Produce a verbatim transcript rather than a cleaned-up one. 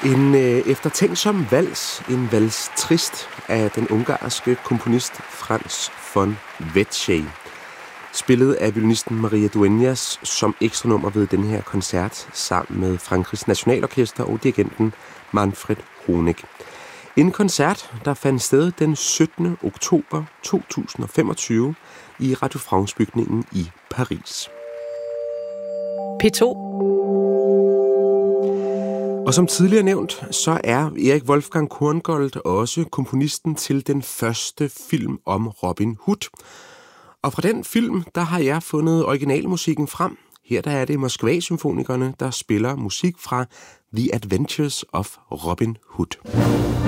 En øh, eftertænksom vals, en vals trist af den ungarske komponist Franz von Wetschej, spillet af violinisten Maria Dueñas som ekstra nummer ved den her koncert sammen med Frankrigs Nationalorkester og dirigenten Manfred Honeck. En koncert, der fandt sted den syttende oktober to tusind og femogtyve i Radio France-bygningen i Paris. P to. Og som tidligere nævnt, så er Erik Wolfgang Korngold også komponisten til den første film om Robin Hood. Og fra den film, der har jeg fundet originalmusikken frem. Her der er det Moskva-symfonikerne, der spiller musik fra The Adventures of Robin Hood.